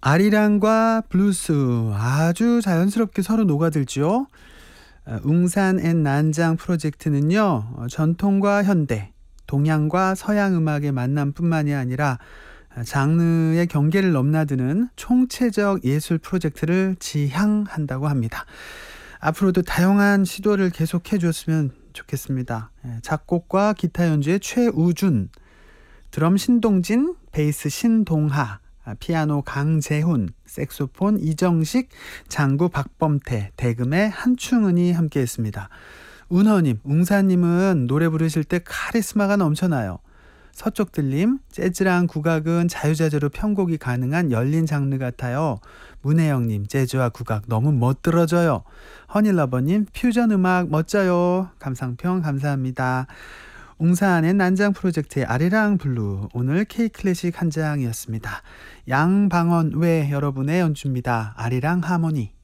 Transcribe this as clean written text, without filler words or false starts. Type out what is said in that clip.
아리랑과 블루스 아주 자연스럽게 서로 녹아들죠. 웅산 앤 난장 프로젝트는요, 전통과 현대, 동양과 서양 음악의 만남뿐만이 아니라 장르의 경계를 넘나드는 총체적 예술 프로젝트를 지향한다고 합니다. 앞으로도 다양한 시도를 계속해 줬으면 좋겠습니다. 작곡과 기타 연주의 최우준, 드럼 신동진, 베이스 신동하, 피아노 강재훈, 색소폰 이정식, 장구 박범태, 대금의 한충은이 함께했습니다. 운허님, 웅사님은 노래 부르실 때 카리스마가 넘쳐나요. 서쪽들님, 재즈랑 국악은 자유자재로 편곡이 가능한 열린 장르 같아요. 문혜영님, 재즈와 국악 너무 멋들어져요. 허닐러버님, 퓨전 음악 멋져요. 감상평 감사합니다. 웅산의 난장 프로젝트의 아리랑 블루, 오늘 K클래식 한 장이었습니다. 양방원 외 여러분의 연주입니다. 아리랑 하모니.